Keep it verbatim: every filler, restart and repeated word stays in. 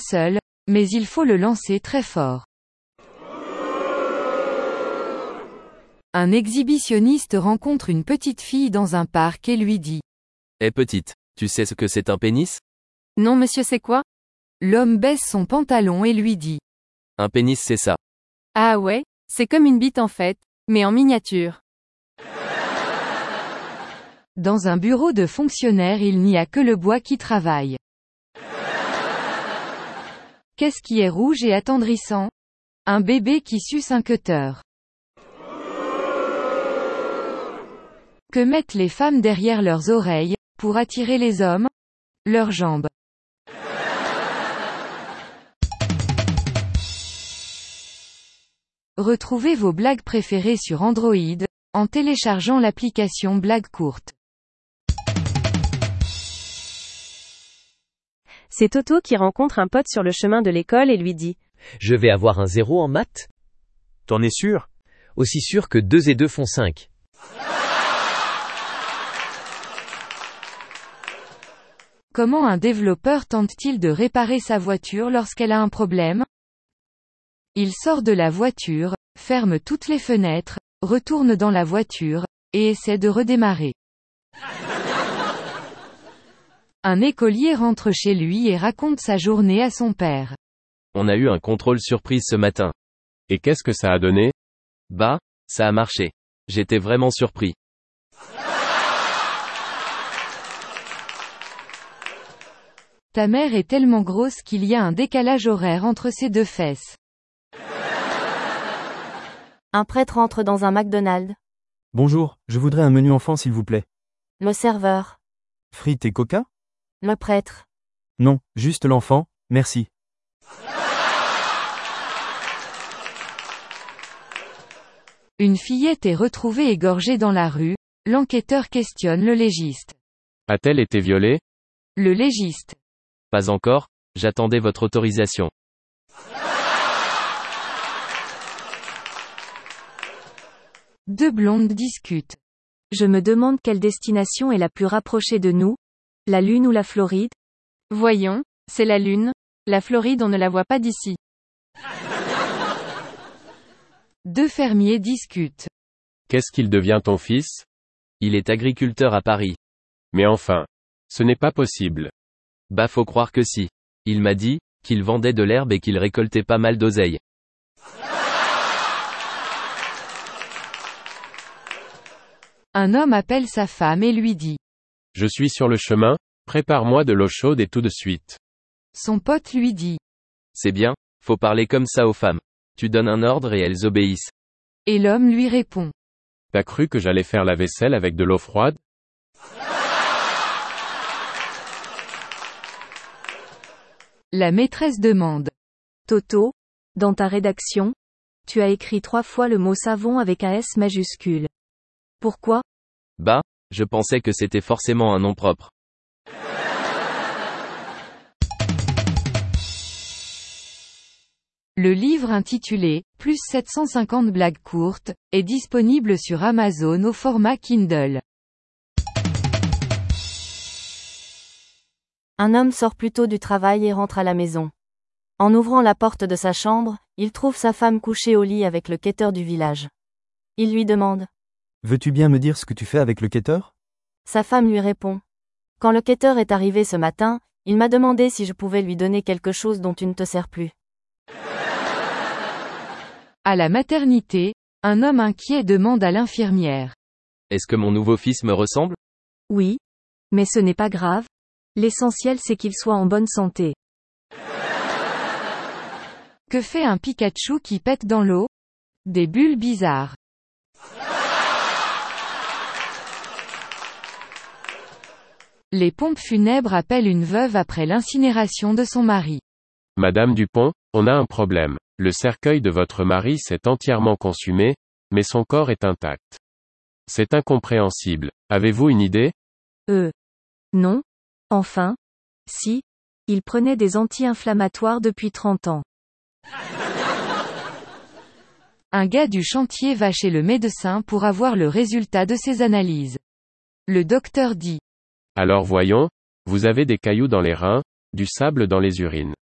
seul, mais il faut le lancer très fort. Un exhibitionniste rencontre une petite fille dans un parc et lui dit: Eh petite, tu sais ce que c'est un pénis? Non monsieur, c'est quoi? L'homme baisse son pantalon et lui dit: Un pénis c'est ça. Ah ouais, c'est comme une bite en fait, mais en miniature. Dans un bureau de fonctionnaire, il n'y a que le bois qui travaille. Qu'est-ce qui est rouge et attendrissant? Un bébé qui suce un cutter. Que mettent les femmes derrière leurs oreilles, pour attirer les hommes? Leurs jambes. Retrouvez vos blagues préférées sur Android, en téléchargeant l'application Blagues courtes. C'est Toto qui rencontre un pote sur le chemin de l'école et lui dit: Je vais avoir un zéro en maths? T'en es sûr? Aussi sûr que deux et deux font cinq. Comment un développeur tente-t-il de réparer sa voiture lorsqu'elle a un problème? Il sort de la voiture, ferme toutes les fenêtres, retourne dans la voiture, et essaie de redémarrer. Un écolier rentre chez lui et raconte sa journée à son père. On a eu un contrôle surprise ce matin. Et qu'est-ce que ça a donné? Bah, ça a marché. J'étais vraiment surpris. Ta mère est tellement grosse qu'il y a un décalage horaire entre ses deux fesses. Un prêtre entre dans un McDonald's. Bonjour, je voudrais un menu enfant s'il vous plaît. Le serveur. Frites et coca? Le prêtre. Non, juste l'enfant, merci. Une fillette est retrouvée égorgée dans la rue, l'enquêteur questionne le légiste. A-t-elle été violée? Le légiste. Pas encore, j'attendais votre autorisation. Deux blondes discutent. Je me demande quelle destination est la plus rapprochée de nous. La Lune ou la Floride? Voyons, c'est la Lune. La Floride, on ne la voit pas d'ici. Deux fermiers discutent. Qu'est-ce qu'il devient ton fils? Il est agriculteur à Paris. Mais enfin, ce n'est pas possible. Bah faut croire que si. Il m'a dit, qu'il vendait de l'herbe et qu'il récoltait pas mal d'oseille. Un homme appelle sa femme et lui dit: Je suis sur le chemin, prépare-moi de l'eau chaude et tout de suite. Son pote lui dit: C'est bien, faut parler comme ça aux femmes. Tu donnes un ordre et elles obéissent. Et l'homme lui répond: T'as cru que j'allais faire la vaisselle avec de l'eau froide? La maîtresse demande: Toto, dans ta rédaction, tu as écrit trois fois le mot savon avec un S majuscule. Pourquoi? Bah, je pensais que c'était forcément un nom propre. Le livre intitulé « Plus sept cent cinquante blagues courtes » est disponible sur Amazon au format Kindle. Un homme sort plus tôt du travail et rentre à la maison. En ouvrant la porte de sa chambre, il trouve sa femme couchée au lit avec le quêteur du village. Il lui demande: Veux-tu bien me dire ce que tu fais avec le quêteur? Sa femme lui répond: Quand le quêteur est arrivé ce matin, il m'a demandé si je pouvais lui donner quelque chose dont tu ne te sers plus. À la maternité, un homme inquiet demande à l'infirmière: Est-ce que mon nouveau fils me ressemble? Oui. Mais ce n'est pas grave. L'essentiel c'est qu'il soit en bonne santé. Que fait un Pikachu qui pète dans l'eau? Des bulles bizarres. Les pompes funèbres appellent une veuve après l'incinération de son mari. Madame Dupont, on a un problème. Le cercueil de votre mari s'est entièrement consumé, mais son corps est intact. C'est incompréhensible. Avez-vous une idée? Euh. Non. Enfin. Si. Il prenait des anti-inflammatoires depuis trente ans. Un gars du chantier va chez le médecin pour avoir le résultat de ses analyses. Le docteur dit: Alors voyons, vous avez des cailloux dans les reins, du sable dans les urines.